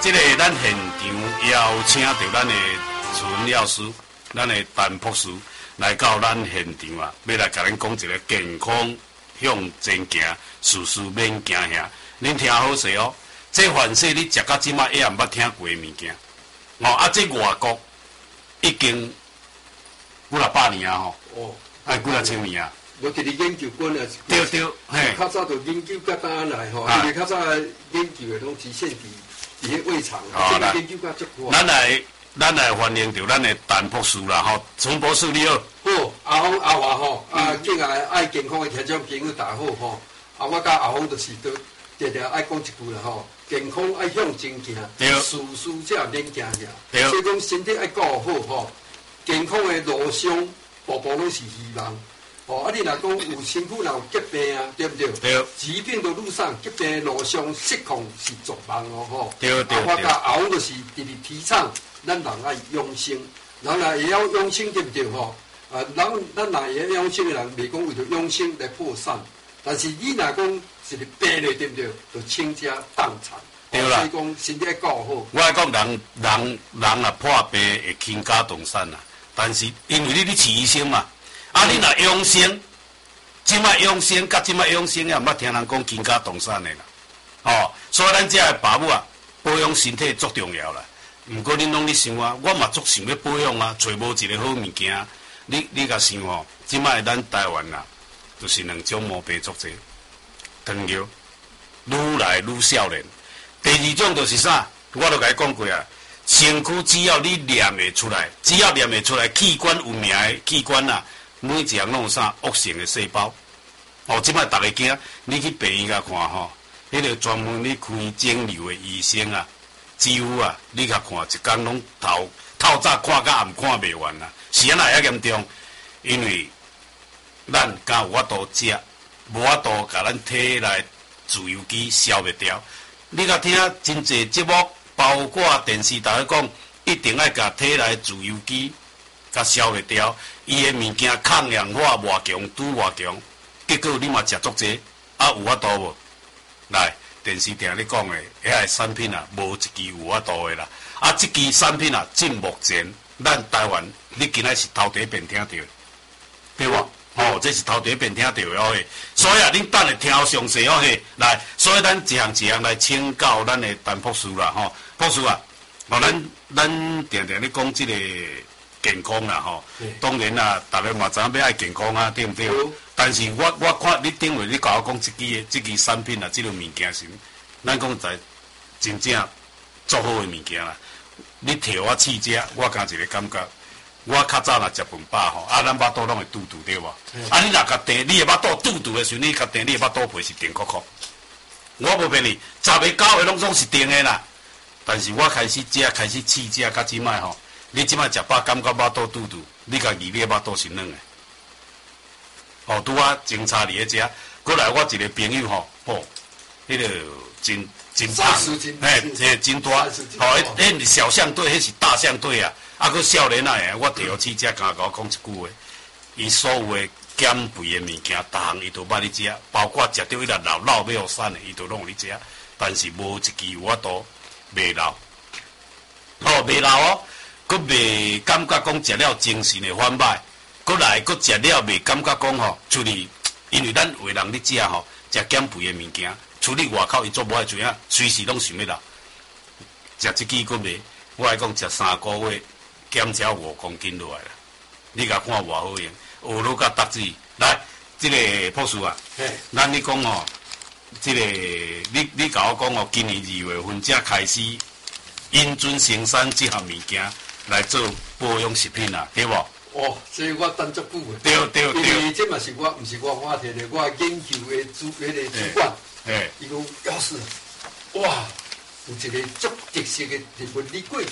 这个咱现场邀请到咱的陈药师，咱的陈博士来到咱现场啊，要来甲咱讲一个健康向前行，事事免惊吓。恁听好势哦，这凡是你食到即马也也毋捌听过的物件，哦这外国已经几若百年啊吼，几若千年啊。 我伫咧研究过啊， 对，嘿。 较早就研究甲单来吼，因为较早研究的拢局限伫迄胃肠啊，这研究甲足多。 咱来欢迎到咱的陈博士啦吼，陈博士你好。 好，阿峰阿华吼，敬爱健康的听众朋友大家好吼，我甲阿峰就是都常常爱讲一句啦吼，健康爱向前行，事事才免惊吓。所以讲身体爱顾好吼，健康的路上步步拢是希望。你若讲有身躯若有疾病啊，对不对？ 对。 疾病的路上，疾病的路上失控是绝望哦，吼。 对。 我甲阿翁就是直直提倡，咱人爱养生，人若会晓养生，对不对？吼，咱若会晓养生的人，袂讲为着养生来破产，但是你若讲是个病咧，对不对？就倾家荡产。 对啦。 所以讲身体要顾好。 我爱讲人若破病会倾家荡产啦，但是因为你是医生嘛。你若养生，即摆养生，甲即摆养生也毋捌听人讲倾家荡产的啦。所以咱遮个爸母啊，保养身体足重要啦。毋过恁拢咧想啊，我嘛足想要保养啊，找无一个好物件。你甲想吼，即摆咱台湾啊，就是两种毛病足济，糖尿愈来愈少年。第二种就是啥？我都甲你讲过啊，身躯只要你念会出来，只要念会出来，器官有名的器官啊。每一项拢有啥恶性的细胞？即摆逐个惊，你去病院甲看吼，迄个专门咧开肿瘤的医生啊，几乎啊，你甲看一工拢透早看甲暗看袂完啦。是安那遐严重？因为咱敢有法度食，无法度甲咱体内自由基消灭掉。你甲听真济节目，包括电视台讲，一定要甲体内自由基甲消灭掉。伊的物件抗氧化偌强，拄偌强，结果你嘛食足济，有法度无？来，电视听你讲的，遐个产品啊，无一支有法度的啦。这支产品啊，至目前咱台湾，你今仔是头第一遍听到，对无？这是头第一遍听到的哦嘿。所以恁等下听详细哦嘿。来，所以咱一项一项来请教咱的陈博士啦吼。博士啊，咱定定咧讲这个。健康啦吼，当然啦，大家嘛知影要爱健康啊，对毋对？但是我看你顶回你甲我讲这支产品啊，这个物件是，咱讲在真正足好的物件啦。你摕我试食，我敢一个感觉，我较早若食饭饱吼，咱巴肚拢会嘟嘟对无？你若甲订，你的巴肚嘟嘟的时候，你甲订，你的巴肚皮是定壳壳。我无骗你，10个9个拢是定的啦。但是我开始食，开始试食，甲即摆吼。你即摆食饱，感觉巴肚嘟嘟，你家己你巴肚是软的。拄啊，警察伫咧食，过来我一个朋友吼，迄个真胖，真大，迄小象队，迄是大象队啊。佫少年啊，我摕互试食，敢甲我讲一句话，伊所有的减肥的物件，逐项伊都捌咧食，包括食到迄个老尾互瘦的，伊都拢有咧食，但是无一支有法度袂老，袂老哦。佫未感觉讲食了精神会反歹，佫来佫食了未感觉讲吼，出去，因为咱有的人咧食吼，食减肥的物件，出去外口伊做无爱做啊，随时拢想要老。食即支佫未，我来讲食3个月，减少5公斤落来啦。你甲看偌好用，学路甲搭子。来，这个博士啊，咱你讲吼，这个你甲我讲哦，今年2月份才开始因准生产这项物件。来做保养食品啊，对无？ 所以我等足久的。 对。 因为这嘛是我，毋是我摕的，我研究的主管。伊讲要是，哇，有一个足特色的日本，你过去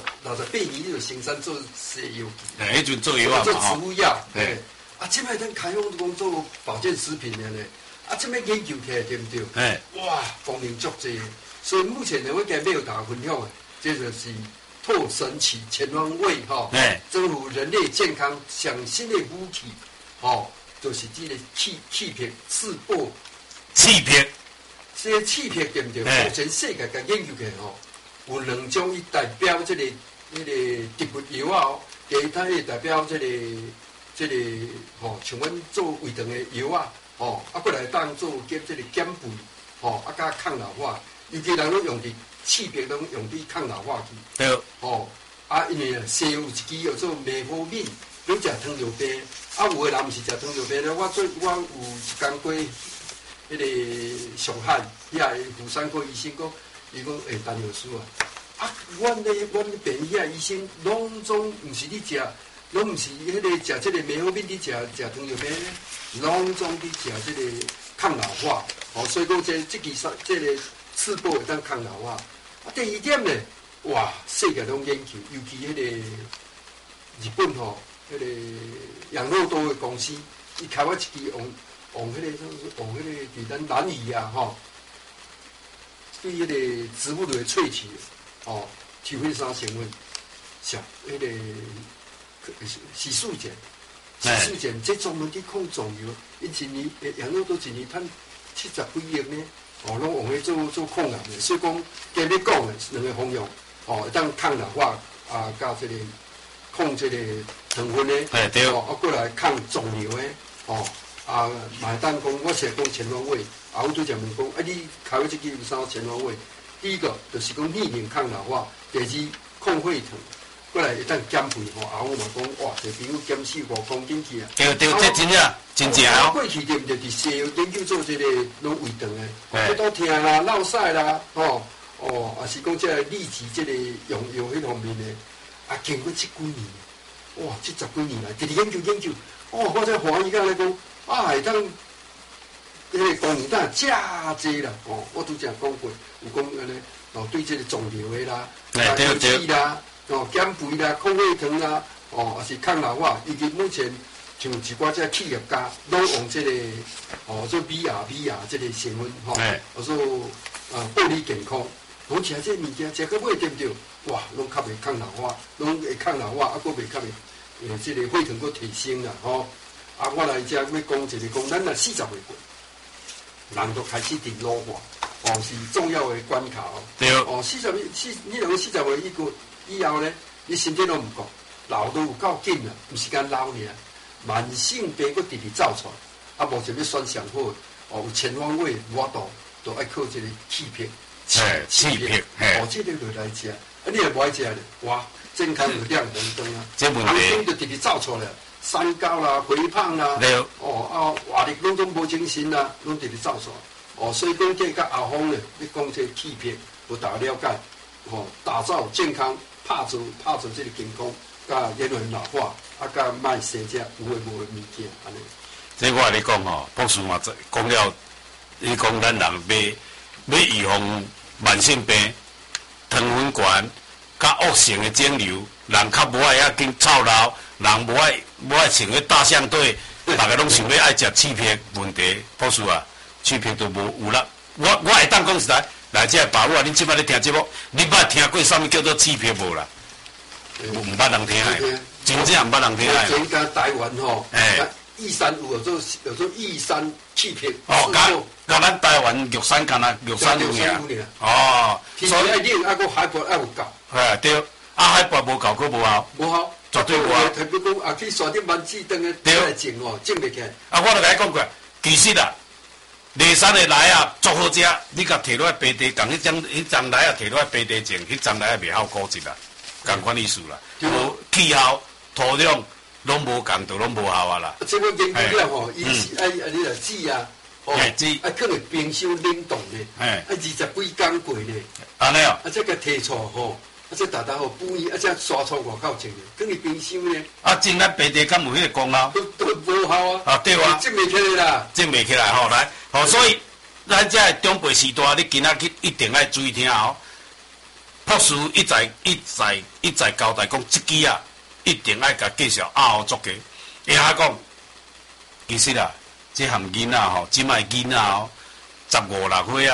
68年你就生产做西药。 迄阵做药啊做植物药。这摆咱开放讲做保健食品的呢，这摆研究起来对不对？哇，功能足济，所以目前呢，我今日要大家分享的，这就是。透神奇全方位征服人类健康上新的武器，就是这个气片刺破气片， 这些气片对不对？目前世界甲研究起来有2种伊代表这个植物油啊，其他迄代表这个像阮做胃肠的油啊，过来当做这个减肥，甲抗老化，尤其人拢用伫刺激，拢用伫抗老化去。 对。 因为西有一支叫做美福敏，你食糖尿病，有的人毋是食糖尿病咧，我有一工过迄个上海，遐妇产科医生讲，伊讲陈老师阮病遐医生拢总毋是你食，拢毋是迄个食即个美福敏，你食糖尿病咧，拢总伫食即个抗老化，所以讲即个刺波会当抗老化。第二点咧。哇！世界拢研究，尤其迄个日本迄个养乐多的公司，伊开发一支用迄个伫咱南屿啊，对迄个植物的萃取，提非常成分，像迄个洗漱碱，这专门去控肿瘤，一年养乐多一年赚70几亿呢，拢用来做抗癌的，所以讲今日讲的2个方向。当抗老化甲这个控这个糖分咧， 对， 过来抗肿瘤诶，买单讲，我是讲前方位，我拄则问讲，你开发这支有啥前方位？第一个就是讲逆龄抗老化，第二抗血糖，过来会当减肥我嘛讲，哇，这朋友减4、5公斤去啊！ 对，这真正哦。 过去对毋对？伫西药研究做这个拢胃肠诶，肚痛啦、落屎啦，也是讲这立即这个用迄方面的，经过7几年，哇，70几年来，直直研究，我才怀疑讲来讲，会当迄个功能当真济啦，我拄则讲过，有讲安尼，对这个肿瘤的啦，油脂啦，减肥啦、抗血糖啦，也是抗老化，尤其目前像一寡这企业家拢用这个做 VR 这个成分，做保你健康。讲起来这物件食到尾对不对？哇，拢较袂抗老化，拢会抗老化，佫袂较袂，这个血糖佫提升啦，我来遮要讲一个，讲咱若40岁过，人都开始伫老化，是重要的关卡对。 你若40岁以后呢，你身体拢毋够，老都有够紧啦，毋是干老尔，慢性病佫直直走出来，目前要选上好的，有全方位我都爱靠这个气片。 气片， 这个就来食，你也不爱食咧，哇，健康有亮红灯啊， 这问题， 红灯就直直走出来，三高啦、肥胖啦，活力拢无精神啦，拢直直走出来，所以讲这甲后方咧，你讲这气片，有大了解，打造健康，拍出这个健康，甲延缓老化，甲卖生这有诶无诶物件，安尼。 这我跟你讲博士嘛，讲了，你讲咱人要预防慢性病、糖分悬、甲恶性的肿瘤，人较无爱遐紧操劳，人无爱穿个大象腿，大家拢想要爱食刺片，问题博士啊，刺片都无有啦。我会当讲实在，来这爸母啊，恁即摆咧听节目，你捌听过啥物叫做刺片无啦？毋捌人听的，真正毋捌人听的。 全家台湾义山有做义山气片。 甲咱台湾玉山干啊，玉山有尔。 所以你个海拔有够。 对，海拔无够，佫无效。 无效， 绝对无效。 特别讲去山顶万子灯的来种种袂起来。 我就甲你讲过，其实梨山的梨啊，足好食，你甲摕落来白地，共迄丛梨啊摕落来白地种，迄丛梨啊袂晓果子啦，共款意思啦。无气候、土壤。拢无共度，拢无效啊啦！ 这个研究了伊是你来籽啊，放在冰箱冷冻咧，20几天过咧。 安尼哦。 这个提出这大补伊，这刷出外口种咧，放在冰箱咧。 种咱白地敢有迄个功劳？ 都无效啊！ 对啊。 种袂起来啦。 种袂起来来，所以咱这长辈时代，你今仔日一定爱注意听博士一再交代讲，这支一定爱甲继续后做个。会晓讲，其实这含囡仔即摆囡仔15、16岁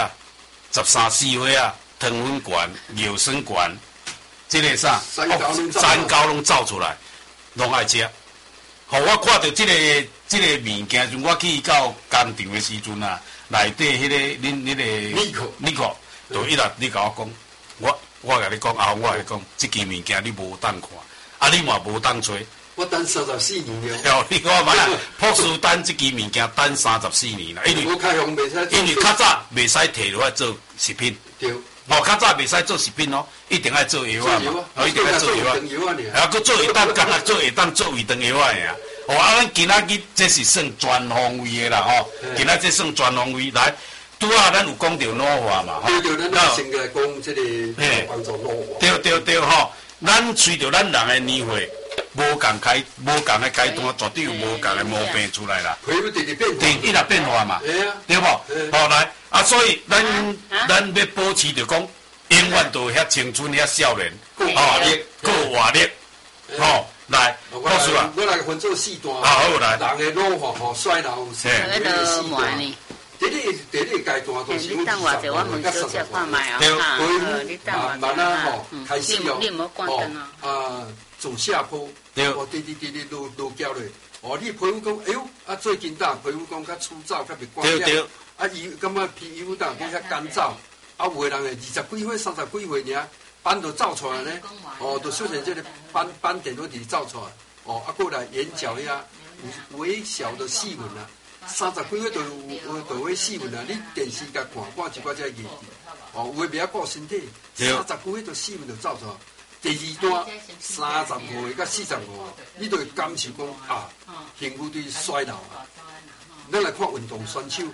13、14岁糖分悬、尿酸悬，这个啥三高拢走出来，拢爱食。我看到这个物件，就我去到工厂的时阵内底迄个恁迄个尼克，就一直你甲我讲， 我甲你讲，阿我甲你讲，即支物件你无当看，啊，你嘛无当吹。 我等34年了。 哦，你看嘛，朴树等即支物件等34年啦，因为开放袂使， 因为较早袂使摕落来做食品。 对。 哦，较早袂使做食品哦，一定爱做药啊嘛，哦，一定爱做药啊。啊，佮做会当，敢若做会当做胃肠药啊呀。哦，啊，咱今仔日这是算全方位的啦，吼，今仔这算全方位来。拄啊，咱有讲到老化嘛，吼。 对对，咱先来讲这个帮助老化。 对对对吼，咱随着咱人的年岁。无共的阶段，绝对有无共的毛病出来啦。 皮肤直直变化， 一直变化嘛，对无？好来，啊，所以咱要保持着讲，永远都遐青春、遐少年， 够活力， 够活力，吼，来， 我来分做4段。 啊，好来， 人的老化吼衰老是4段。第一阶段就是你等我者，我问小姐看卖啊， 你慢慢啊吼，开始哦，走下坡，哦，滴落脚咧，哦，你皮肤讲，哎呦，啊，最近皮肤讲较粗糙，较袂光亮，啊，伊感觉皮肤较干燥，啊，有的人20几岁、30几岁尔，斑都照出来呢，哦，都出现这个斑点都伫照出来，哦，啊，过来眼角呀，微小的细纹啊。30几岁就有细纹啊！你电视甲看一寡只议题，哦，有诶袂晓顾身体，30几岁就细纹就走出来。第二段35岁到45岁，你就会感受讲啊，皮肤对衰老啊。咱来看运动选手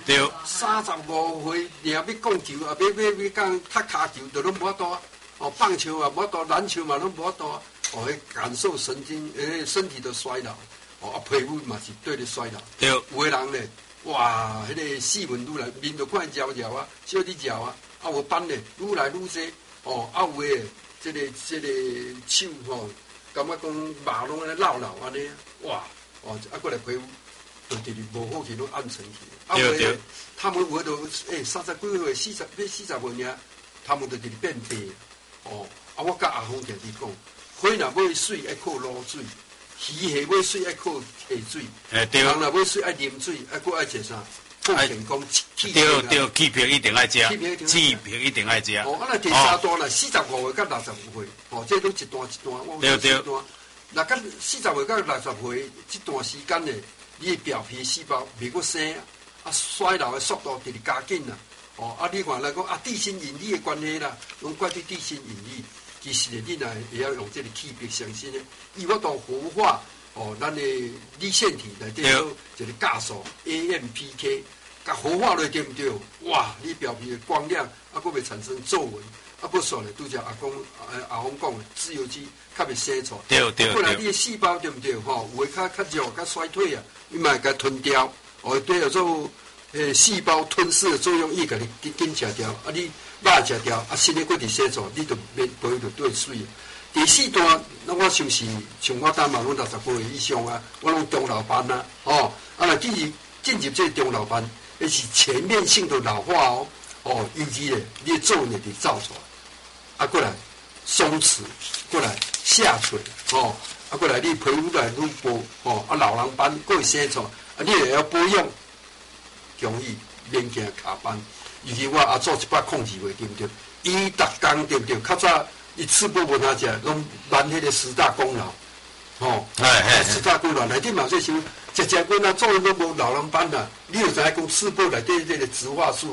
，35岁你要讲球啊，要讲踢骹球，就拢无法度啊。哦，棒球啊无法度，篮球嘛拢无法度啊。哦，感受身体的衰老。哦，啊，皮肤嘛是对咧衰老。对，有的人咧，哇，迄个细纹愈来，面就看焦焦啊，小啲焦啊，啊，有斑咧，愈来愈多。哦，啊，有诶，这个手吼，感觉讲肉拢安尼老安尼，哇，哦，啊，过来皮肤就直直无好去，拢暗沉去。啊，有诶，他们有诶都30几岁、40岁尔，他们就直直变白。哦，啊，我甲阿峰常时讲，火若要水，爱靠卤水。鱼下要水爱靠下水，人若要水爱啉水，爱搁爱食啥？靠健康气对，气皮一定爱食，气皮一定爱食。 哦，啊那第3段啦，45岁到65岁，哦，这都一段一段，我有4段。那甲40岁到60岁这段时间呢，你的表皮细胞未搁生，啊衰老的速度直直加紧啦。哦，啊你看来讲啊，地心引力的关系啦，拢怪对地心引力。其实呢，你若会晓用这个气血相生呢，伊要到活化哦，咱的粒线体内底有一个酵素 AMPK， 甲活化落对不对？哇，你表皮的光亮啊，佫袂产生皱纹，啊，佫说咧，拄则阿峰讲的自由基较袂生出。对。过来你的细胞对不对？吼，有诶较弱、较衰退啊，你嘛甲吞掉，哦，对了做细胞吞噬的作用，伊甲你紧吃掉，啊你。肉食掉，啊，新的骨伫生出，你就皮肤就对水。第4段，那我想是像我当嘛，拢60岁以上啊，我拢中老班啊，哦，啊，若进入这中老班，那是全面性的老化哦，哦，尤其咧，你的皱纹就走出来，啊，过来松弛，过来下垂，哦，啊，过来你皮肤来愈薄，哦，啊，老人斑佫会生出，啊，你也要保养，容易免惊卡斑。尤其我阿祖一摆控制袂对不对？伊逐工对不对？较早伊吃不闻他食，拢办迄个10大功劳，吼，10大功劳内底嘛说想食阮啊，做都无老人斑啦。你有知影讲吃播内底迄个植化素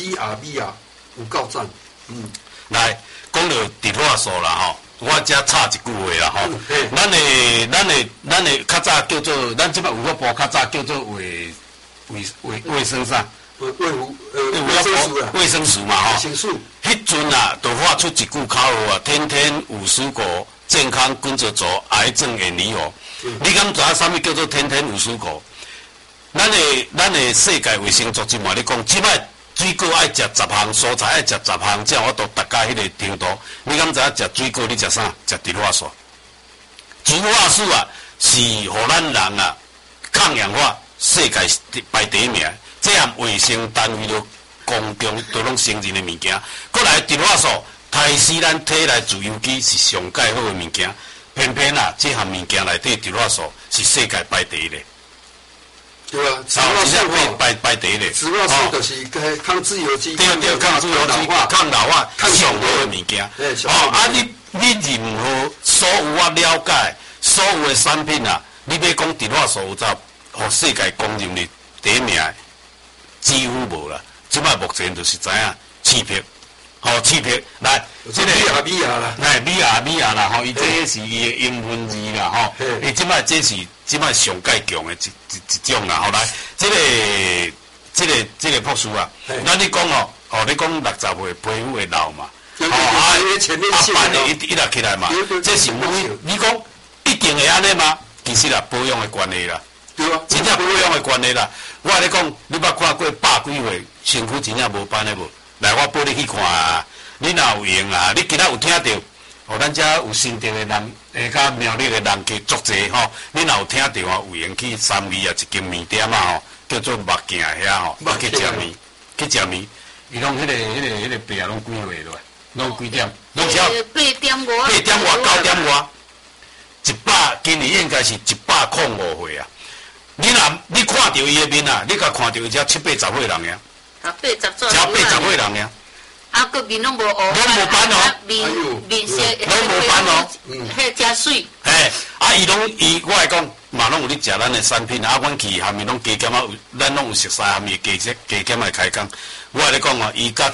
VRV 啊，有够赞。 来讲到植化素啦吼，我只插一句话啦吼，咱的较早叫做，咱即摆有个部较早叫做卫生啥？卫生署嘛吼，迄阵啊，就发出一句口号啊，天天50果，健康跟着走，癌症远离我。你敢知影啥物叫做天天50果？咱的世界卫生组织嘛，你讲，即摆水果爱食10项，蔬菜爱食10项，这样我都大家迄个程度。你敢知影食水果你食啥？食植化素。植化素啊，是互咱人啊抗氧化世界排第1名。这项卫生单位都公中都拢承认的物件，过来植化素杀死咱体内自由基是上介好的物件，偏偏啊，这项物件内底植化素是世界排第1的。 对啊，植化素排第一咧。 植化素就是抗自由基， 对，抗自由基、抗老化、上好的物件。你任何所有了解所有的产品啊，你要讲植化素有咋，互世界公认的第一名，几乎无啦。即摆目前就是知影刺激。刺激来， 这个米亚啦， 来米亚啦，伊这是伊的英文字啦，伊即摆这是即摆上界强的一种啦，来，这个博士啊，咱你讲你讲60岁皮肤会老嘛，斑会一直起来嘛，这是你讲一定会安尼吗？其实啦，保养的关系啦， 对啊， 真正保养的关系啦。我跟你讲，你捌看过100几岁身躯真正无斑的无？来，我带你去看啊！你若有闲啊，你今仔有听到，咱遮有心得的人，甲苗栗的人去足济吼。你若有听到有闲去3里啊一间面店啊叫做目镜遐去食面，伊拢迄个白拢几岁落，拢几点？拢只 8点外 ，9点外，100今年应该是105岁啊！你看到伊的面啊，你甲看到伊只70、80岁人呀。 80 岁人呀， 个面拢无乌， 拢无斑哦， 面色拢无斑哦， 迄真水。 伊我来讲，嘛拢有咧食咱的产品阮去下面拢加减咱拢有熟悉下面加减来开工。我来讲伊甲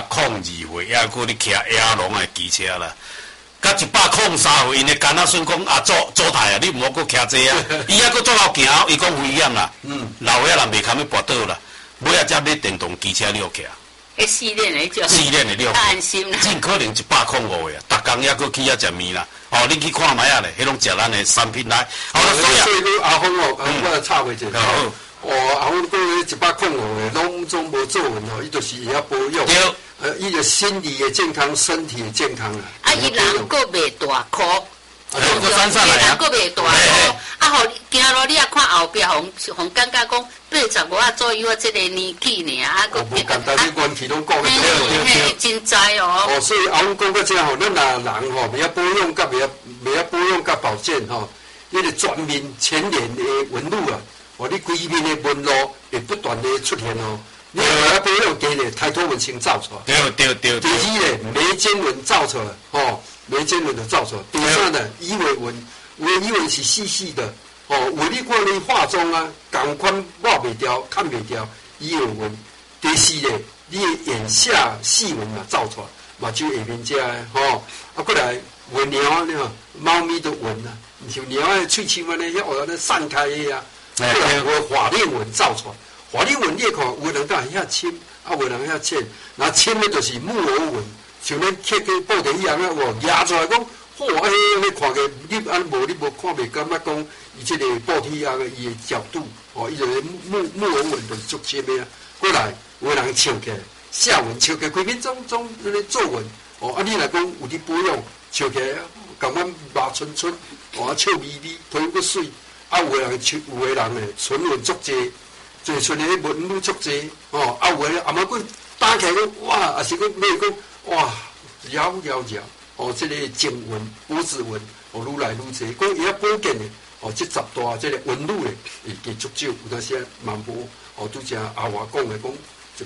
102岁，还佫咧骑亚龙的机车啦。甲103岁，因的肝仔算讲左台啊，你毋好佫骑这啊，伊还佫做老行，伊讲危险啦，老伙仔人袂堪要跋倒啦。尾仔才买电动机车了起啊！ 4年的就 4年的了， 安心啦。 真可能105岁啊！逐工还佫去遐食面啦。你去看卖啊咧，迄拢食咱的产品来。 所以阿峰我插话者。阿峰讲105岁，拢总无做运伊就是会晓保养。对。伊就心理的健康，身体的健康啊。 伊人佫袂大箍。 山上来啊！ 佫袂大箍，互行路你也看后壁，互感觉讲85左右即个年纪尔， 佫无简单，你元气拢讲对，真知哦。 所以阿阮讲到这咱人袂晓保养甲保健迄个全面全脸的纹路啊，你规面的纹路会不断的出现你要保养第一抬头纹先照出来，对。第二眉间纹照出来，眉间纹就照出来。第三呢，鱼尾纹，鱼尾是细细的，有你看你化妆啊，同款抹袂掉、看袂掉，鱼尾纹。第四呢，你的眼下细纹嘛照出来，嘛就下面遮过来纹鸟猫咪的纹啊，像鸟的喙鬚安尼，遐散开的啊，过来法令纹照出来。法令纹你看，有人讲遐深，有人遐浅，那浅的就是木偶纹。像咱刻个布袋一样压出来讲，你看个你无看袂感觉讲，伊即个布体啊伊的角度，伊就是木偶纹就是足深的啊。过来有人笑起来，下纹笑起来，规面种那个皱纹，你来讲有伫保养，笑起来，感觉麻春春，笑眯眯，皮肤水，有的人呢唇纹足济，嘴唇的纹路足济，有的阿妈讲打起来讲，哇，也是讲咩讲。哇，绕，这个颈纹、脖子纹，愈来愈侪。讲伊遐保健的，这10大这个纹路咧，会足少，有当时嘛无，拄则阿华讲的讲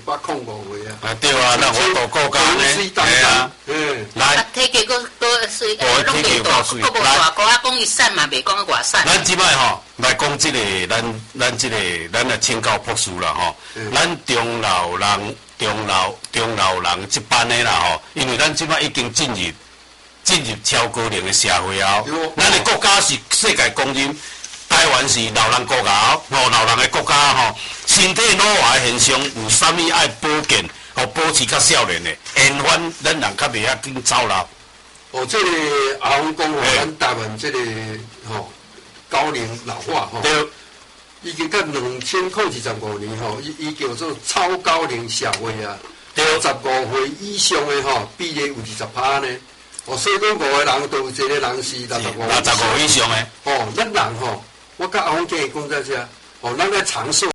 105岁啊。 对啊，那我都国家呢，系啊， 来，体格佫水，拢袂大，佫无大个，讲伊瘦嘛，袂讲外瘦。 咱即摆来讲这个，咱来请教博士啦咱中老人这班的啦因为咱即摆已经进入超高龄的社会咱的国家是世界公认，台湾是老人国家老人的国家身体老化的现象有啥物爱保健保持较少年的，延缓咱人较袂遐紧操劳。 这个阿峰讲咱台湾这个高龄老化对。 已经到2025年伊叫做超高龄社会啊，65岁以上的比例有20%呢。所以讲5个人都有一个人是65岁以上的。 咱人我甲阿峰建议讲在遮咱在长寿。